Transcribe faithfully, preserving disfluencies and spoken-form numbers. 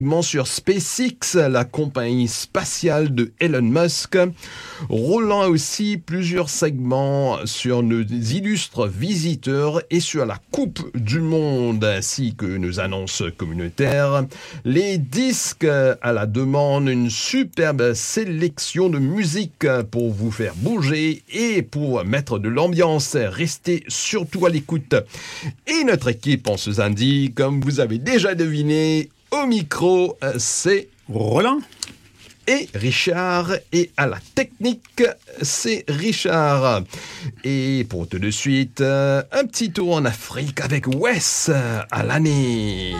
sur SpaceX, la compagnie spatiale de Elon Musk, roulant aussi plusieurs segments sur nos illustres visiteurs et sur la Coupe du Monde, ainsi que nos annonces communautaires, les disques à la demande, une superbe sélection de musique pour vous faire bouger et pour mettre de l'ambiance. Restez surtout à l'écoute. Et notre équipe en ce samedi, comme vous avez déjà deviné, au micro, c'est Roland et Richard. Et à la technique, c'est Richard. Et pour tout de suite, un petit tour en Afrique avec Wes à l'année.